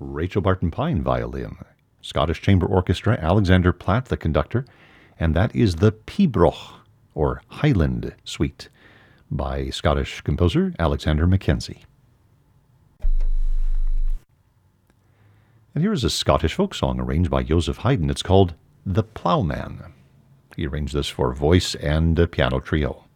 Rachel Barton Pine violin, Scottish Chamber Orchestra, Alexander Platt the conductor, and that is the Pibroch, or Highland Suite, by Scottish composer Alexander Mackenzie. And here is a Scottish folk song arranged by Joseph Haydn. It's called The Ploughman. He arranged this for voice and piano trio.